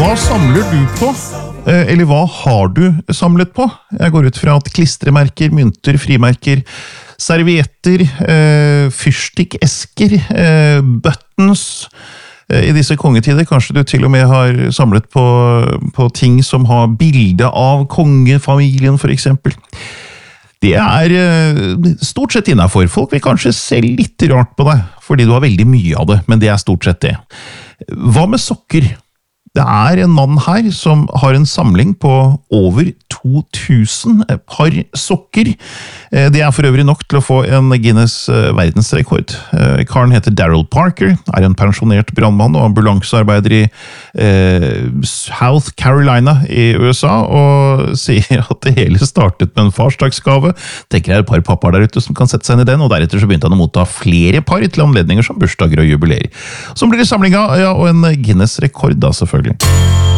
Hva samler du på? Eller hva har du samlet på? Jeg går ut fra at klistremerker, mynter, frimerker, servietter, fyrstikkesker, buttons. I disse kongetider kanskje du til og med har samlet på ting som har bilde av kongefamilien for eksempel. Det stort sett innenfor. Folk vil kanskje se litt rart på deg, fordi du har veldig mye av det, men det stort sett det. Hva med sokker? Det en mann her som har en samling på over 2000 par sokker. Det for øvrig nok til å få en Guinness verdensrekord. Karen heter Daryl Parker, en pensjonert brandmann og ambulansearbeider i South Carolina i USA, og sier at det hele startet med en farsdagsgave. Tenker jeg et par pappaer der ute som kan sette seg inn i den, og deretter så begynte han å motta flere par til anledninger som bursdager og jubileer. Så blir det samling av, ja, og en Guinness-rekord da selvfølgelig.